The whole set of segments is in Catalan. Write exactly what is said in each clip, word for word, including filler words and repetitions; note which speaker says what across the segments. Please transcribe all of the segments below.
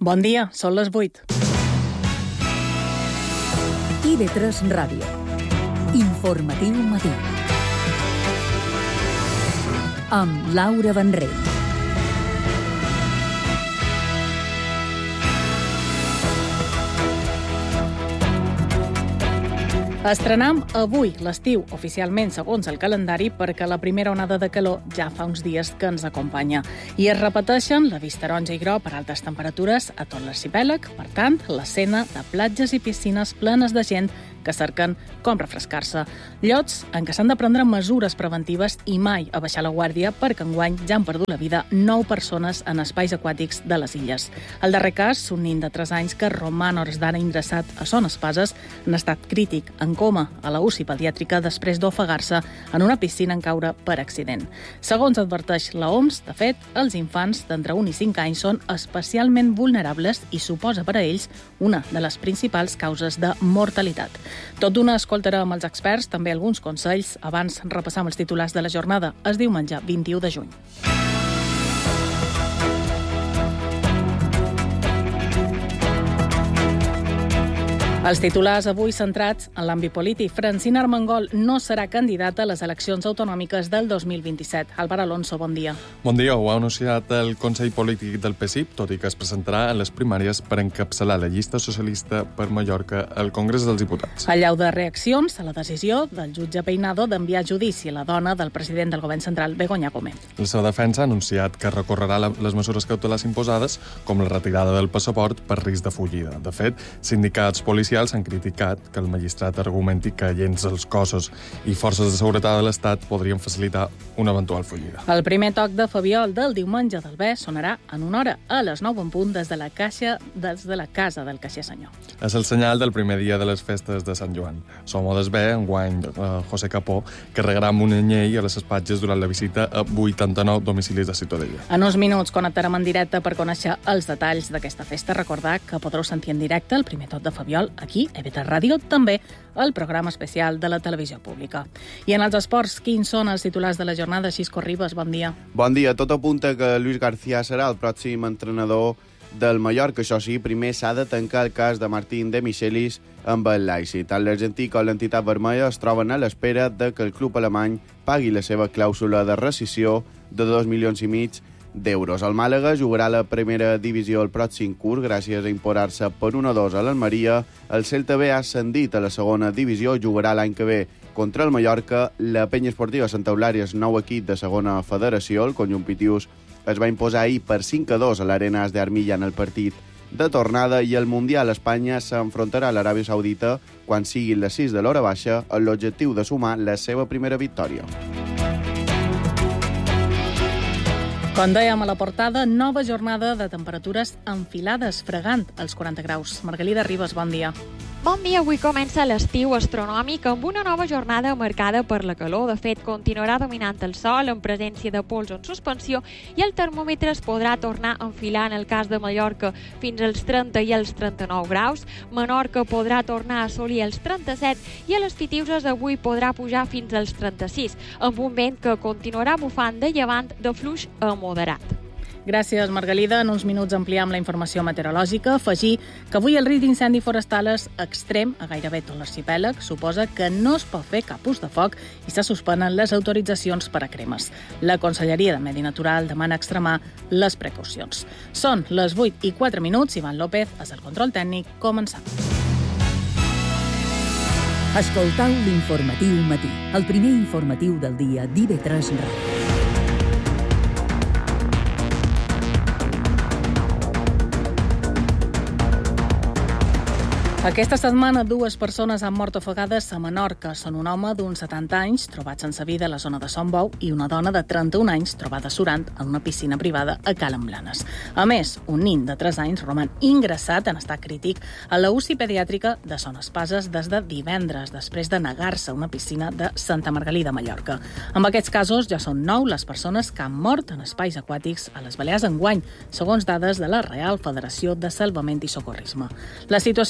Speaker 1: Bon dia, són les vuit.
Speaker 2: I de tres Ràdio. Informatiu matí. Amb Laura Benrell.
Speaker 1: Estrenam avui l'estiu, oficialment segons el calendari, perquè la primera onada de calor ja fa uns dies que ens acompanya. I es repeteixen l'avís taronja i groc per altes temperatures a tot l'arxipèlag, per tant, l'escena de platges i piscines plenes de gent que cerquen com refrescar-se. Llocs en què s'han de prendre mesures preventives i mai a baixar la guàrdia perquè enguany ja han perdut la vida nou persones en espais aquàtics de les illes. El darrer cas, un nin de tres anys que roman hores d'ara ingressat a Son Espases en estat crític, en coma, a la U C I pediàtrica després d'ofegar-se en una piscina en caure per accident. Segons adverteix la O M S, de fet, els infants d'entre un i cinc anys són especialment vulnerables i suposa per a ells una de les principals causes de mortalitat. Tot d'una escoltarà amb els experts també alguns consells abans repassam els titulars de la jornada. És diumenge vint-i-u de juny. Els titulars avui centrats en l'àmbit polític. Francina Armengol no serà candidata a les eleccions autonòmiques del dos mil vint-i-set. Álvaro Alonso, bon dia.
Speaker 3: Bon dia. Ho ha anunciat el Consell Polític del P S I, tot i que es presentarà en les primàries per encapçalar la llista socialista per Mallorca al Congrés dels Diputats.
Speaker 1: Allau de reaccions a la decisió del jutge Peinado d'enviar a judici a la dona del president del govern central, Begoña Gómez.
Speaker 3: La seva defensa ha anunciat que recorrerà les mesures cautelars imposades, com la retirada del passaport per risc de fugida. De fet, sindicats policials han criticat que el magistrat argumenti que agents dels cossos i forces de seguretat de l'Estat podrien facilitar una eventual fugida.
Speaker 1: El primer toc de Fabiol del diumenge del Bé sonarà en una hora, a les nou en punt, des de la caixa des de la casa del caixer senyor.
Speaker 3: És el senyal del primer dia de les festes de Sant Joan. Som a Desbé, enguany eh, José Capó, carregarà amb un anyell a les espatges durant la visita a vuitanta-nou domicilis de Ciutadella.
Speaker 1: En uns minuts connectarem en directe per conèixer els detalls d'aquesta festa. Recordar que podreu sentir en directe el primer toc de Fabiol aquí, a E V tres Ràdio, també el programa especial de la televisió pública. I en els esports, quins són els titulars de la jornada? Xisco Ribas, bon dia.
Speaker 4: Bon dia. Tot apunta que Luis García serà el pròxim entrenador del Mallorca. Això sí, primer s'ha de tancar el cas de Martín de Michelis amb el Leipzig. Tant l'argentí com l'entitat vermella es troben a l'espera de que el club alemany pagui la seva clàusula de rescissió de dos milions i mig d'euros. El Màlaga jugarà la primera divisió el pròxim curs gràcies a imposar-se per un a dos a l'Almeria. El Celta B ha ascendit a la segona divisió, jugarà l'any que ve contra el Mallorca. La Penya Esportiva Santa Eulària és nou equip de segona federació. El conjunt pitius es va imposar ahir per cinc a dos a l'Arenas de Armilla en el partit de tornada, i el Mundial Espanya s'enfrontarà a l'Aràbia Saudita quan siguin les sis de l'hora baixa amb l'objectiu de sumar la seva primera victòria.
Speaker 1: Com dèiem a la portada, nova jornada de temperatures enfilades, fregant els quaranta graus. Margalida Ribas, bon dia.
Speaker 5: Bon dia. Avui comença l'estiu astronòmic amb una nova jornada marcada per la calor. De fet, continuarà dominant el sol en presència de pols en suspensió i el termòmetre es podrà tornar a enfilar en el cas de Mallorca fins als trenta i els trenta-nou graus. Menorca podrà tornar a assolir els trenta-set i a les Pitiuses avui podrà pujar fins als trenta-sis, amb un vent que continuarà bufant de llevant de fluix a moderat.
Speaker 1: Gràcies, Margalida. En uns minuts ampliam la informació meteorològica. Afegir que avui el risc d'incendi forestal és extrem a gairebé tot l'arxipèlag. Suposa que no es pot fer cap ús de foc i se suspenen les autoritzacions per a cremes. La Conselleria de Medi Natural demana extremar les precaucions. Són les vuit i quatre minuts. Ivan López és el control tècnic. Començam.
Speaker 2: Escoltau l'informatiu matí, el primer informatiu del dia d'I V tres Ràdio.
Speaker 1: Aquesta setmana dues persones han mort ofegades a Menorca. Són un home d'uns setanta anys, trobat sense vida a la zona de Son Bou, i una dona de trenta-un anys, trobada surant en una piscina privada a Cala Blanes. A més, un nin de tres anys roman ingressat en estat crític a la U C I pediàtrica de Son Espases des de divendres, després de negar-se a una piscina de Santa Margalida, Mallorca. Amb aquests casos ja són nou les persones que han mort en espais aquàtics a les Balears enguany, segons dades de la Real Federació de Salvament i Socorrisme. La situació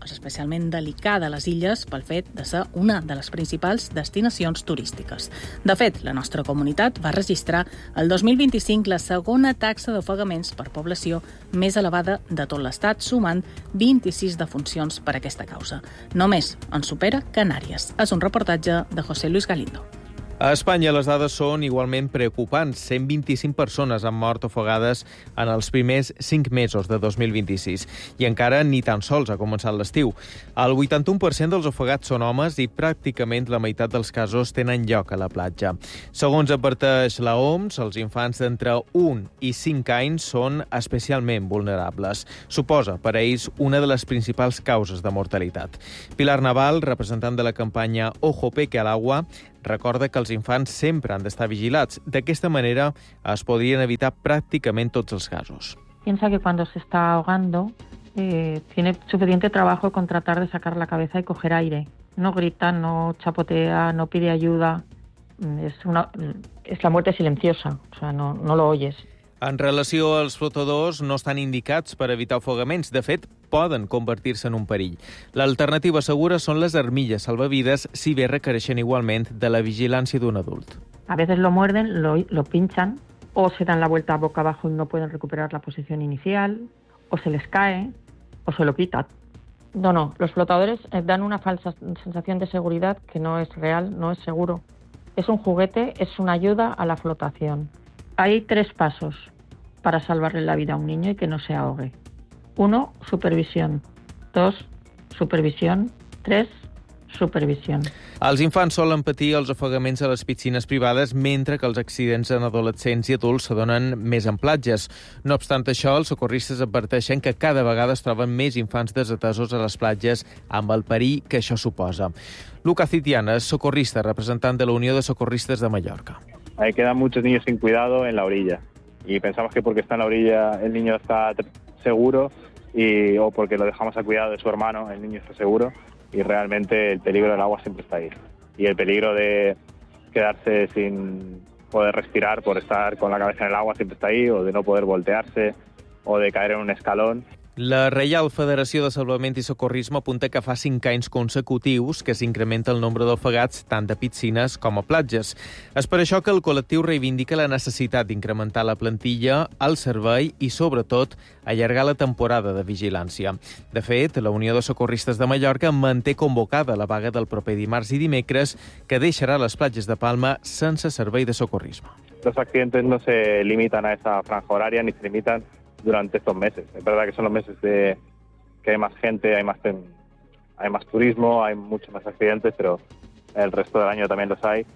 Speaker 1: és especialment delicada a les illes pel fet de ser una de les principals destinacions turístiques. De fet, la nostra comunitat va registrar el dos mil vint-i-cinc la segona taxa d'ofegaments per població més elevada de tot l'estat, sumant vint-i-sis defuncions per aquesta causa. Només en supera Canàries. És un reportatge de José Luis Galindo.
Speaker 6: A Espanya les dades són igualment preocupants. cent vint-i-cinc persones han mort ofegades en els primers cinc mesos de dos mil vint-i-sis. I encara ni tan sols ha començat l'estiu. El vuitanta-u per cent dels ofegats són homes i pràcticament la meitat dels casos tenen lloc a la platja. Segons adverteix la O M S, els infants d'entre un i cinc anys són especialment vulnerables. Suposa per a ells una de les principals causes de mortalitat. Pilar Naval, representant de la campanya Ojo Peque al Agua, recorda que els infants sempre han d'estar vigilats. D'aquesta manera es podrien evitar pràcticament tots els casos.
Speaker 7: Piensa que cuando se está ahogando eh, tiene suficiente trabajo con tratar de sacar la cabeza y coger aire. No grita, no chapotea, no pide ayuda. Es, una, es la muerte silenciosa, o sea, no, no lo oyes.
Speaker 6: En relació als flotadors, no estan indicats per evitar ofegaments. De fet, poden convertir-se en un perill. L'alternativa segura són les armilles salvavides, si bé requereixen igualment de la vigilància d'un adult.
Speaker 7: A veces lo muerden, lo, lo pinchan, o se dan la vuelta boca abajo y no pueden recuperar la posición inicial, o se les cae, o se lo quitan. No, no, los flotadores dan una falsa sensación de seguridad que no es real, no es seguro. Es un juguete, es una ayuda a la flotación. Hay tres pasos para salvarle la vida a un niño y que no se ahogue. Uno, supervisión. Dos, supervisión. Tres, supervisió.
Speaker 6: Els infants solen patir els ofegaments a les piscines privades, mentre que els accidents en adolescents i adults s'adonen més en platges. No obstant això, els socorristes adverteixen que cada vegada es troben més infants desatesos a les platges amb el perill que això suposa. Luca Citiana és socorrista, representant de la Unió de Socorristes de Mallorca.
Speaker 8: Ahí quedan muchos niños sin cuidado en la orilla y pensamos que porque está en la orilla el niño está seguro y, o porque lo dejamos a cuidado de su hermano el niño está seguro, y realmente el peligro del agua siempre está ahí. Y el peligro de quedarse sin poder respirar por estar con la cabeza en el agua siempre está ahí, o de no poder voltearse o de caer en un escalón.
Speaker 6: La Reial Federació de Salvament i Socorrisme apunta que fa cinc anys consecutius que s'incrementa el nombre d'ofegats tant a piscines com a platges. És per això que el col·lectiu reivindica la necessitat d'incrementar la plantilla, el servei i, sobretot, allargar la temporada de vigilància. De fet, la Unió de Socorristes de Mallorca manté convocada la vaga del proper dimarts i dimecres, que deixarà les platges de Palma sense servei de socorrisme.
Speaker 8: Los accidentes no se limitan a esa franja horaria ni se limitan durante estos meses. Es verdad que son los meses de que hay más gente, hay más hay más turismo, hay muchos más accidentes, pero el resto del año también los hay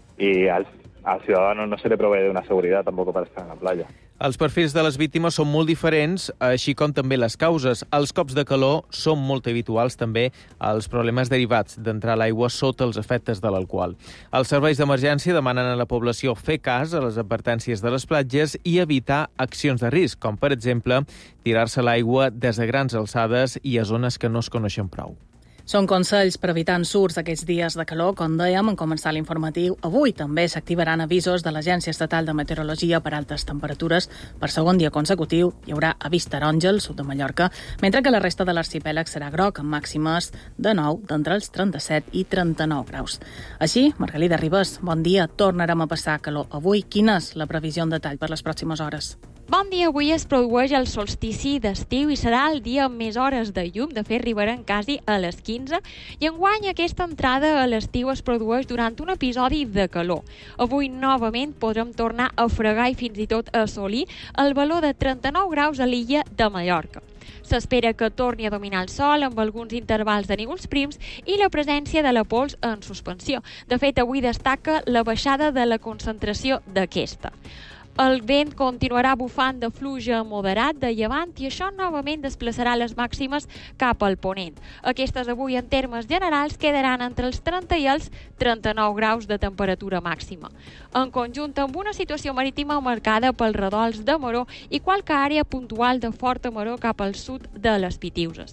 Speaker 8: y al, al ciudadano no se le provee de una seguridad tampoco para estar en la playa.
Speaker 6: Els perfils de les víctimes són molt diferents, així com també les causes. Els cops de calor són molt habituals també als problemes derivats d'entrar a l'aigua sota els efectes de l'alcohol. Els serveis d'emergència demanen a la població fer cas a les advertències de les platges i evitar accions de risc, com per exemple tirar-se a l'aigua des de grans alçades i a zones que no es coneixen prou.
Speaker 1: Són consells per evitar ensurts aquests dies de calor, com dèiem en començar l'informatiu. Avui també s'activaran avisos de l'Agència Estatal de Meteorologia per altes temperatures. Per segon dia consecutiu hi haurà avís taronja al sud de Mallorca, mentre que la resta de l'arxipèlag serà groc, amb màximes de nou d'entre els trenta-set i trenta-nou graus. Així, Margalida Ribas, bon dia. Tornarem a passar calor avui. Quina és la previsió en detall per les pròximes hores?
Speaker 5: Bon dia, avui es produeix el solstici d'estiu i serà el dia amb més hores de llum, de fet arribarem quasi a les quinze, i enguany aquesta entrada a l'estiu es produeix durant un episodi de calor. Avui novament podrem tornar a fregar i fins i tot a assolir el valor de trenta-nou graus a l'illa de Mallorca. S'espera que torni a dominar el sol amb alguns intervals de núvols prims i la presència de la pols en suspensió. De fet, avui destaca la baixada de la concentració d'aquesta. El vent continuarà bufant de fluix moderat de llevant i això novament desplaçarà les màximes cap al ponent. Aquestes avui en termes generals quedaran entre els trenta i els trenta-nou graus de temperatura màxima. En conjunt amb una situació marítima marcada pels redols de maró i qualque àrea puntual de forta maró cap al sud de les Pitiuses.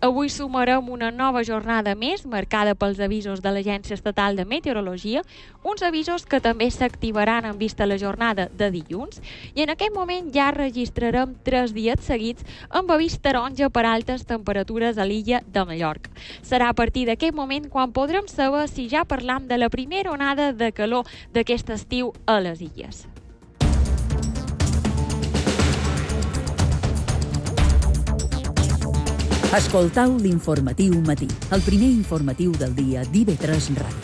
Speaker 5: Avui sumarem una nova jornada més, marcada pels avisos de l'Agència Estatal de Meteorologia, uns avisos que també s'activaran en vista la jornada de dilluns, i en aquest moment ja registrarem tres dies seguits amb avís taronja per altes temperatures a l'illa de Mallorca. Serà a partir d'aquest moment quan podrem saber si ja parlam de la primera onada de calor d'aquest estiu a les illes.
Speaker 2: Escoltau l'Informatiu Matí, el primer informatiu del dia d'I V tres Ràdio.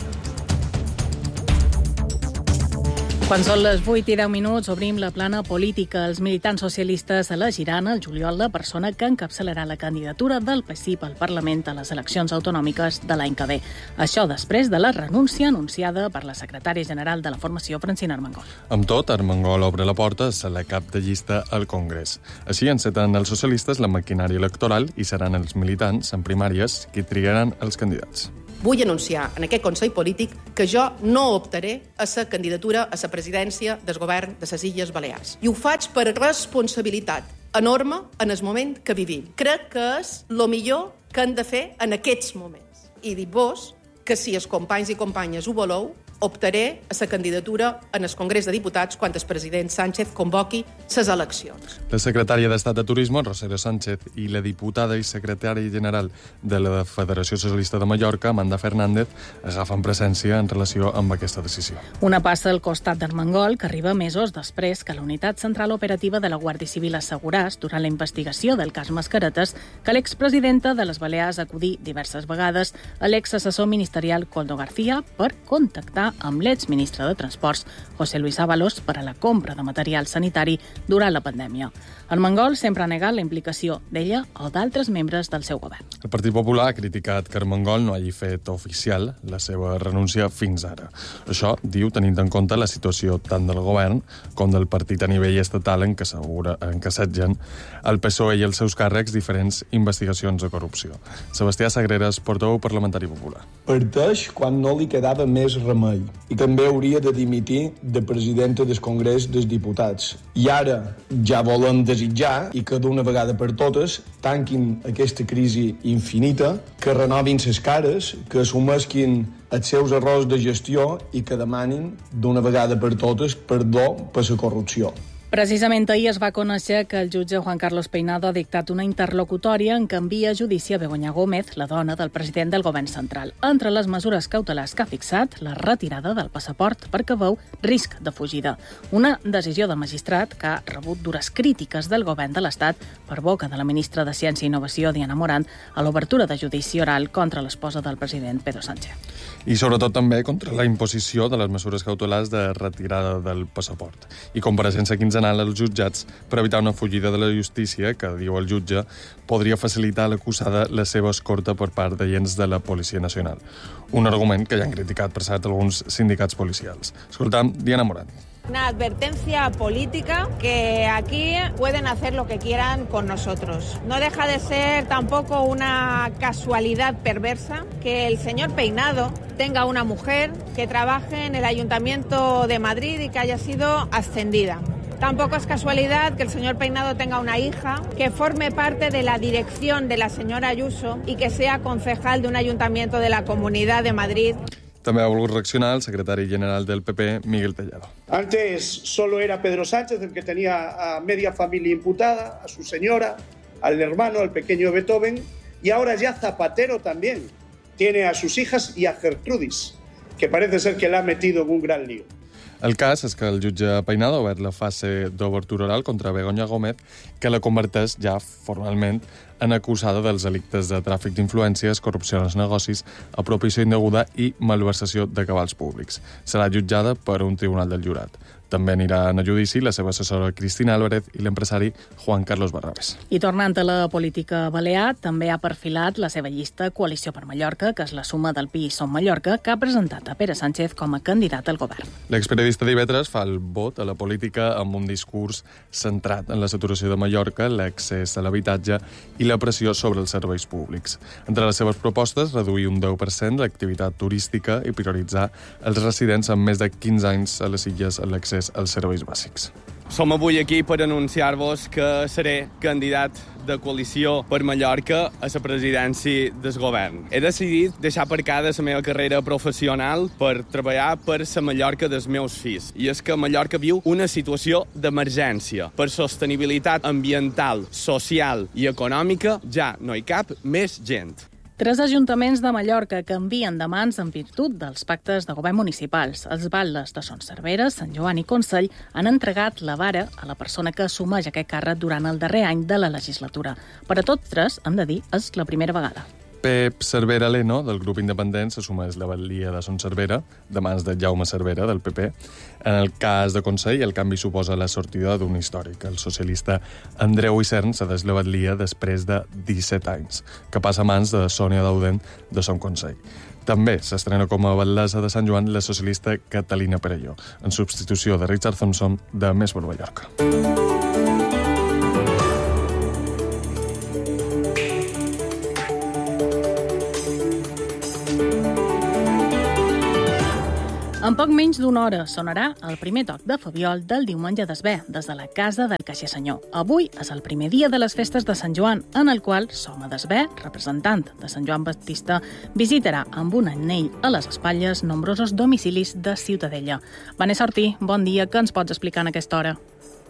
Speaker 1: Quan són les vuit i deu minuts, obrim la plana política. Els militants socialistes elegiran el juliol la persona que encapçalarà la candidatura del P S I P al Parlament a les eleccions autonòmiques de l'any que ve. Això després de la renúncia anunciada per la secretària general de la formació, Francina Armengol.
Speaker 3: Amb tot, Armengol obre la porta a ser la cap de llista al Congrés. Així enceten els socialistes la maquinària electoral i seran els militants, en primàries, qui triaran els candidats.
Speaker 9: Vull anunciar en aquest Consell Polític que jo no optaré a la candidatura a la presidència del govern de les Illes Balears. I ho faig per responsabilitat enorme en el moment que vivim. Crec que és el millor que hem de fer en aquests moments. I dic-vos que si els companys i companyes ho voleu, optaré a la candidatura en el Congrés de Diputats quan el president Sánchez convoqui les eleccions.
Speaker 3: La secretària d'Estat de Turisme, Rosario Sánchez, i la diputada i secretària general de la Federació Socialista de Mallorca, Amanda Fernández, agafen presència en relació amb aquesta decisió.
Speaker 1: Una passa al costat d'Armengol, que arriba mesos després que la Unitat Central Operativa de la Guàrdia Civil asseguràs, durant la investigació del cas Mascaretes, que l'expresidenta de les Balears acudí diverses vegades a l'exassessor ministerial Coldo García per contactar amb l'exministre de Transports, José Luis Ábalos, per a la compra de material sanitari durant la pandèmia. Armengol sempre ha negat la implicació d'ella o d'altres membres del seu govern.
Speaker 3: El Partit Popular ha criticat que Armengol no hagi fet oficial la seva renúncia fins ara. Això, diu, tenint en compte la situació tant del govern com del partit a nivell estatal en què, segura, en què assetgen el P S O E i els seus càrrecs diferents investigacions de corrupció. Sebastià Sagreras, portaveu parlamentari popular.
Speaker 10: Parteix quan no li quedava més remei i també hauria de dimitir de presidenta del Congrés dels Diputats. I ara ja volen desitjar i que d'una vegada per totes tanquin aquesta crisi infinita, que renovin ses cares, que assumesquin els seus errors de gestió i que demanin d'una vegada per totes perdó per la corrupció.
Speaker 1: Precisament ahir es va conèixer que el jutge Juan Carlos Peinado ha dictat una interlocutòria en què envia a judici a Begoña Gómez, la dona del president del govern central. Entre les mesures cautelars que ha fixat, la retirada del passaport perquè veu risc de fugida. Una decisió del magistrat que ha rebut dures crítiques del govern de l'Estat per boca de la ministra de Ciència i Innovació, Diana Morant, a l'obertura de judici oral contra l'esposa del president, Pedro Sánchez.
Speaker 3: I sobretot també contra la imposició de les mesures cautelars de retirada del passaport i compareixença quinzenal als jutjats per evitar una fugida de la justícia que, diu el jutge, podria facilitar a l'acusada la seva escorta per part d'agents de la Policia Nacional. Un argument que ja han criticat, per cert, alguns sindicats policials. Escoltam Diana Morant.
Speaker 11: Una advertencia política que aquí pueden hacer lo que quieran con nosotros. No deja de ser tampoco una casualidad perversa que el señor Peinado tenga una mujer que trabaje en el Ayuntamiento de Madrid y que haya sido ascendida. Tampoco es casualidad que el señor Peinado tenga una hija que forme parte de la dirección de la señora Ayuso y que sea concejal de un ayuntamiento de la Comunidad de Madrid.
Speaker 3: També ha volgut reaccionar el secretari general del P P, Miguel Tellado.
Speaker 12: Antes solo era Pedro Sánchez el que tenía a media familia imputada, a su señora, al hermano, al pequeño Beethoven, y ahora ya Zapatero también tiene a sus hijas y a Gertrudis, que parece ser que la ha metido en un gran lío.
Speaker 3: El cas és que el jutge Peinado ha obert la fase d'obertura oral contra Begoña Gómez, que la converteix ja formalment en acusada dels delictes de tràfic d'influències, corrupció en els negocis, apropiació indeguda i malversació de cabals públics. Serà jutjada per un tribunal del jurat. També aniran a judici la seva assessora Cristina Álvarez i l'empresari Juan Carlos Barrabés.
Speaker 1: I tornant a la política balear, també ha perfilat la seva llista Coalició per Mallorca, que és la suma del P I Som Mallorca, que ha presentat a Pere Sánchez com a candidat al govern.
Speaker 3: L'experiodista d'I V tres fa el vot a la política amb un discurs centrat en la saturació de Mallorca, l'accés a l'habitatge i la pressió sobre els serveis públics. Entre les seves propostes, reduir un deu per cent l'activitat turística i prioritzar els residents amb més de quinze anys a les illes a l'accés l'accés als serveis bàsics.
Speaker 13: Som avui aquí per anunciar-vos que seré candidat de coalició per Mallorca a la presidència del govern. He decidit deixar aparcada la meva carrera professional per treballar per la Mallorca dels meus fills. I és que Mallorca viu una situació d'emergència. Per sostenibilitat ambiental, social i econòmica ja no hi cap més gent.
Speaker 1: Tres ajuntaments de Mallorca canvien de mans en virtut dels pactes de govern municipals. Els batlles de Son Servera, Sant Joan i Consell han entregat la vara a la persona que assumeix aquest càrrec durant el darrer any de la legislatura. Per a tots tres, hem de dir, és la primera vegada.
Speaker 3: Pep Cervera Leno, del grup independent, s'assumeix la batlia de Son Servera, de mans de Jaume Cervera, del P P. En el cas de Consell, el canvi suposa la sortida d'un històric. El socialista Andreu Isern cedeix la batlia després de disset anys, que passa a mans de Sònia Dauden, de Son Consell. També s'estrena com a batlessa de Sant Joan la socialista Catalina Perelló, en substitució de Richard Thompson, de Més per Mallorca.
Speaker 1: En poc menys d'una hora sonarà el primer toc de Fabiol del diumenge d'Esbé, des de la casa del caixer senyor. Avui és el primer dia de les festes de Sant Joan, en el qual Soma d'Esbé, representant de Sant Joan Baptista, visitarà amb un anell a les espatlles nombrosos domicilis de Ciutadella. Vanessa Ortí, bon dia, què ens pots explicar en aquesta hora?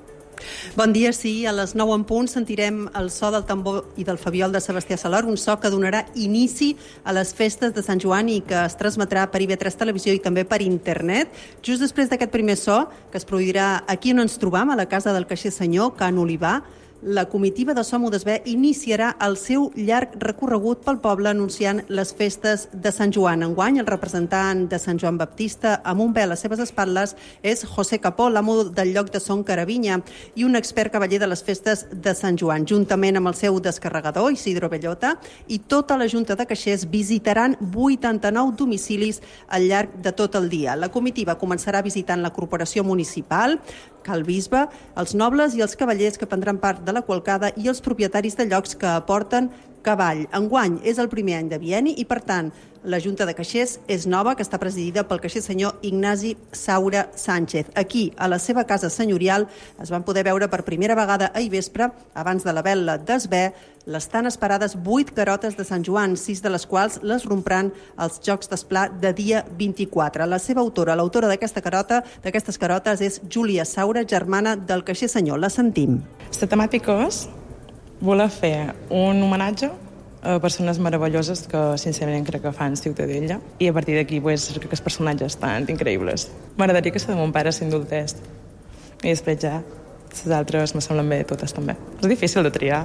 Speaker 14: Bon dia, sí. A les nou en punt sentirem el so del tambor i del Fabiol de Sebastià Salor, un so que donarà inici a les festes de Sant Joan i que es transmetrà per I V tres Televisió i també per internet. Just després d'aquest primer so, que es produirà aquí on ens trobam, a la casa del caixer senyor, Can Olivar, la comitiva de Som d'Esbé iniciarà el seu llarg recorregut pel poble anunciant les festes de Sant Joan. Enguany, el representant de Sant Joan Baptista, amb un vel a les seves espatlles, és José Capó, l'amo del lloc de Son Caravinya i un expert cavaller de les festes de Sant Joan. Juntament amb el seu descarregador, Isidro Bellota, i tota la Junta de Caixers visitaran vuitanta-nou domicilis al llarg de tot el dia. La comitiva començarà visitant la corporació municipal, Cal Bisbe, els nobles i els cavallers que prendran part de la qualcada i els propietaris de llocs que aporten cavall. Enguany és el primer any de bienni i, per tant, la Junta de Caixers és nova, que està presidida pel caixer senyor Ignasi Saura Sánchez. Aquí, a la seva casa senyorial, es van poder veure per primera vegada ahir vespre, abans de la vetla d'Esbé, les tan esperades vuit carotes de Sant Joan, sis de les quals les rompran els Jocs d'Esplà de dia vint-i-quatre. La seva autora, l'autora d'aquesta carota, d'aquestes carotes, és Júlia Saura, germana del caixer senyor. La sentim.
Speaker 15: La temàtica és voler fer un homenatge a persones meravelloses que sincerament crec que fan Ciutadella, i a partir d'aquí pues, crec que els personatges estan increïbles. M'agradaria que la de mon pare s'indultés i després ja les altres me semblen bé totes també. És difícil de triar.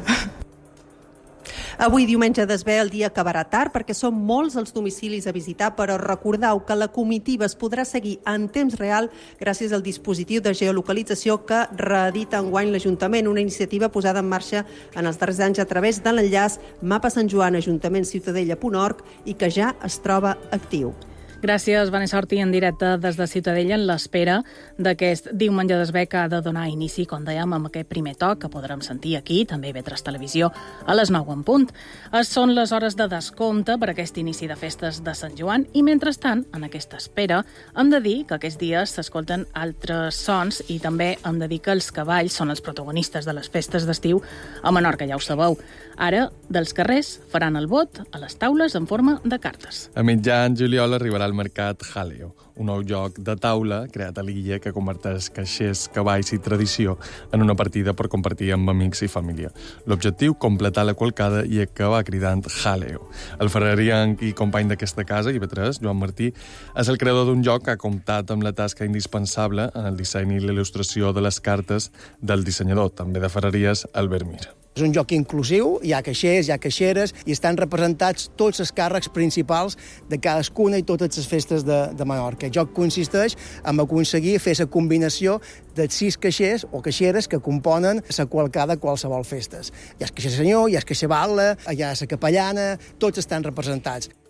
Speaker 14: Avui, diumenge d'Esbé, el dia acabarà tard perquè són molts els domicilis a visitar, però recordeu que la comitiva es podrà seguir en temps real gràcies al dispositiu de geolocalització que reedita enguany l'Ajuntament, una iniciativa posada en marxa en els darrers anys a través de l'enllaç Mapa Sant Joan Ajuntament Ciutadella punt org i que ja es troba actiu.
Speaker 1: Gràcies, Vanessa Ortí, en directe des de Ciutadella, en l'espera d'aquest diumenge d'Esbé que ha de donar inici, com dèiem, amb aquest primer toc que podrem sentir aquí, també I V tres Televisió, a les nou en punt. Es són les hores de descompte per aquest inici de festes de Sant Joan i, mentrestant, en aquesta espera, hem de dir que aquests dies s'escolten altres sons i també hem de dir que els cavalls són els protagonistes de les festes d'estiu a Menorca, ja ho sabeu. Ara, dels carrers, faran el vot a les taules en forma de cartes.
Speaker 3: A mitjan juliol arribarà al mercat Jaleo, un nou joc de taula creat a l'illa que converteix caixers, cavalls i tradició en una partida per compartir amb amics i família. L'objectiu, completar la qualcada i acabar cridant Jaleo. El ferrerianc i company d'aquesta casa, I V tres, Joan Martí, és el creador d'un joc que ha comptat amb la tasca indispensable en el disseny i l'il·lustració de les cartes del dissenyador, també de ferreries, Albert Mir.
Speaker 16: És un joc inclusiu, hi ha caixers, hi ha caixeres i estan representats tots els càrrecs principals de cadascuna i totes les festes de, de Menorca. El joc consisteix en aconseguir fer la combinació de sis caixers o caixeres que componen la qualcada de qualsevol festes. Hi ha el caixer senyor, hi ha el caixer batlle, hi ha la capellana, tots estan representats.